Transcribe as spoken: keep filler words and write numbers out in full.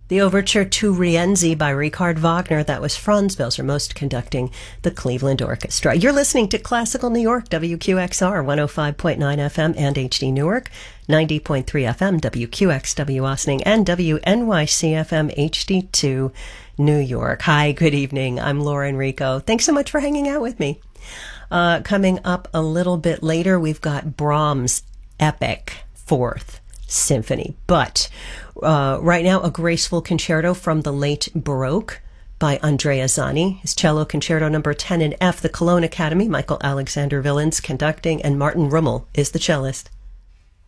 The overture to Rienzi by Richard Wagner, that was Franz Belser-Most conducting the Cleveland Orchestra. You're listening to Classical New York, W Q X R, one oh five point nine F M and H D Newark, ninety point three F M, W Q X W Austining, and W N Y C F M H D two New York. Hi, good evening. I'm Lauren Rico. Thanks so much for hanging out with me. Uh, coming up a little bit later, we've got Brahms' Epic Fourth Symphony. But uh, right now, a graceful concerto from the late Baroque by Andrea Zani. His cello concerto number ten in F, the Cologne Academy, Michael Alexander Villens conducting, and Martin Rummel is the cellist.